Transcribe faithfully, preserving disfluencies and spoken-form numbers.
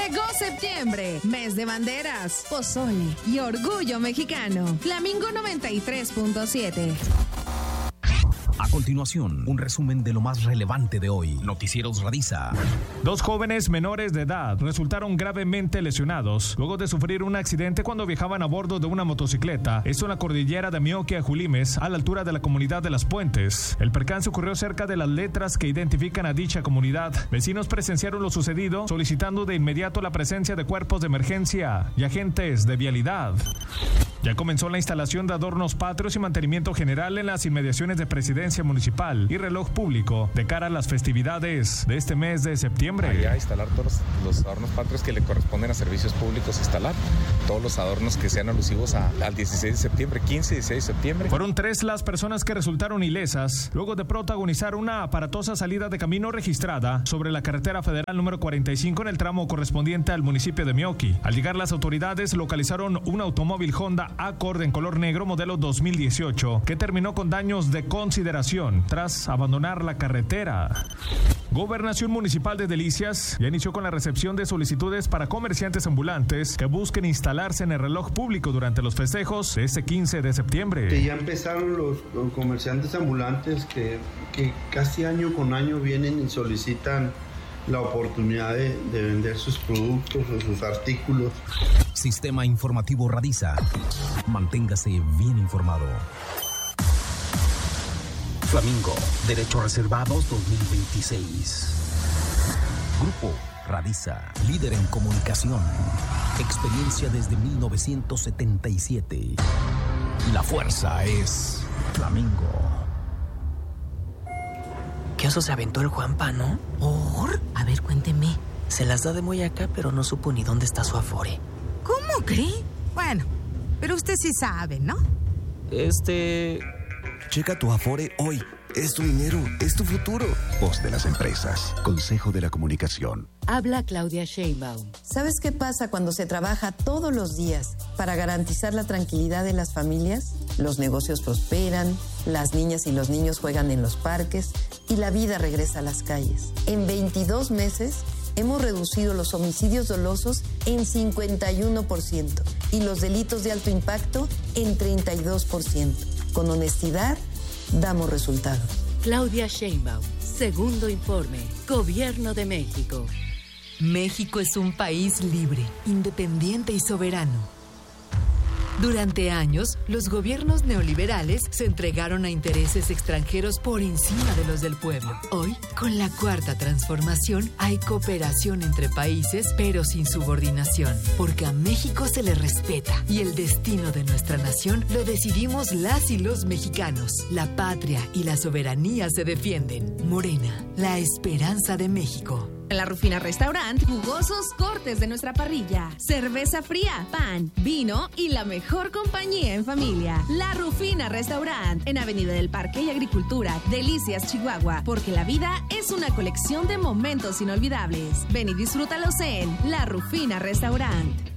Llegó septiembre, mes de banderas, pozole y orgullo mexicano. Flamingo noventa y tres punto siete. A continuación, un resumen de lo más relevante de hoy. Noticieros Radiza. Dos jóvenes menores de edad resultaron gravemente lesionados luego de sufrir un accidente cuando viajaban a bordo de una motocicleta. Esto en la cordillera de Meoqui, Julimes, a la altura de la comunidad de Las Puentes. El percance ocurrió cerca de las letras que identifican a dicha comunidad. Vecinos presenciaron lo sucedido, solicitando de inmediato la presencia de cuerpos de emergencia y agentes de vialidad. Ya comenzó la instalación de adornos patrios y mantenimiento general en las inmediaciones de Presidencia Municipal y Reloj Público de cara a las festividades de este mes de septiembre. Allá instalar todos los, los adornos patrios que le corresponden a servicios públicos instalar. Todos los adornos que sean alusivos a, al dieciséis de septiembre, quince y dieciséis de septiembre. Fueron tres las personas que resultaron ilesas luego de protagonizar una aparatosa salida de camino registrada sobre la carretera federal número cuarenta y cinco en el tramo correspondiente al municipio de Meoqui. Al llegar las autoridades localizaron un automóvil Honda Accord en color negro modelo dos mil dieciocho que terminó con daños de consideración tras abandonar la carretera. Gobernación Municipal de Delicias ya inició con la recepción de solicitudes para comerciantes ambulantes que busquen instalarse en el reloj público durante los festejos de este quince de septiembre. Que ya empezaron los, los comerciantes ambulantes que, que casi año con año vienen y solicitan la oportunidad de, de vender sus productos o sus artículos. Sistema Informativo Radiza. Manténgase bien informado. Flamingo, Derechos Reservados dos mil veintiséis. Grupo Radiza, líder en comunicación. Experiencia desde mil novecientos setenta y siete. La fuerza es Flamingo. ¿Qué oso se aventó el Juanpa, no? ¿Por? A ver, cuénteme. Se las da de muy acá, pero no supo ni dónde está su afore. ¿Cómo cree? Bueno, pero usted sí sabe, ¿no? Este... Checa tu afore hoy. Es tu dinero, es tu futuro. Voz de las empresas. Consejo de la Comunicación. Habla Claudia Sheinbaum. ¿Sabes qué pasa cuando se trabaja todos los días para garantizar la tranquilidad de las familias? Los negocios prosperan, las niñas y los niños juegan en los parques y la vida regresa a las calles. En veintidós meses hemos reducido los homicidios dolosos en cincuenta y uno por ciento y los delitos de alto impacto en treinta y dos por ciento. Con honestidad, damos resultados. Claudia Sheinbaum, segundo informe, Gobierno de México. México es un país libre, independiente y soberano. Durante años, los gobiernos neoliberales se entregaron a intereses extranjeros por encima de los del pueblo. Hoy, con la cuarta transformación, hay cooperación entre países, pero sin subordinación, porque a México se le respeta y el destino de nuestra nación lo decidimos las y los mexicanos. La patria y la soberanía se defienden. Morena, la esperanza de México. En La Rufina Restaurant, jugosos cortes de nuestra parrilla, cerveza fría, pan, vino y la mejor compañía en familia. La Rufina Restaurant, en Avenida del Parque y Agricultura, Delicias, Chihuahua, porque la vida es una colección de momentos inolvidables. Ven y disfrútalos en La Rufina Restaurant.